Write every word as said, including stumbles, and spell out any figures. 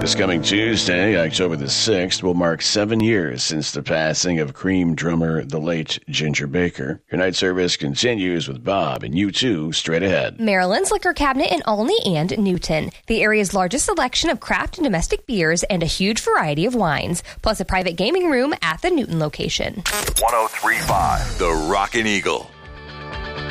This coming Tuesday, October the sixth, will mark seven years since the passing of Cream drummer, the late Ginger Baker. Your night service continues with Bob and U two straight ahead. Maryland's Liquor Cabinet in Olney and Newton. The area's largest selection of craft and domestic beers and a huge variety of wines, plus a private gaming room at the Newton location. one oh three point five The Rockin' Eagle.